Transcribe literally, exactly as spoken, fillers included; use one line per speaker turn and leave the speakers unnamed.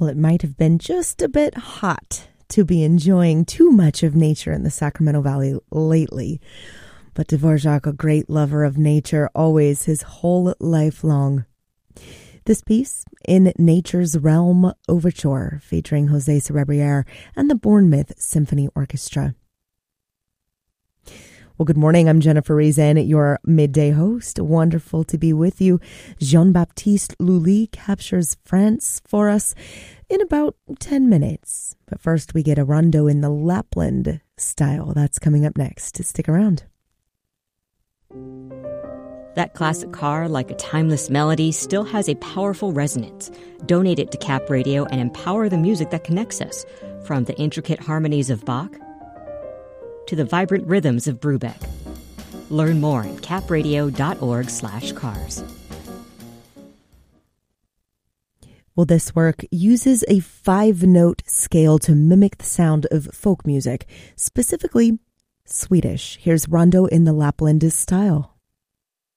Well, it might have been just a bit hot to be enjoying too much of nature in the Sacramento Valley lately. But Dvorak, a great lover of nature, always his whole life long. This piece, In Nature's Realm Overture, featuring Jose Cerebriere and the Bournemouth Symphony Orchestra. Well, good morning. I'm Jennifer Reason, your midday host. Wonderful to be with you. Jean-Baptiste Lully captures France for us in about ten minutes. But first, we get a rondo in the Lapland style. That's coming up next. Stick around.
That classic car, like a timeless melody, still has a powerful resonance. Donate it to Cap Radio and empower the music that connects us, from the intricate harmonies of Bach to the vibrant rhythms of Brubeck. Learn more at capradio.org slash cars.
Well, this work uses a five-note scale to mimic the sound of folk music, specifically Swedish. Here's Rondo in the Lapland style.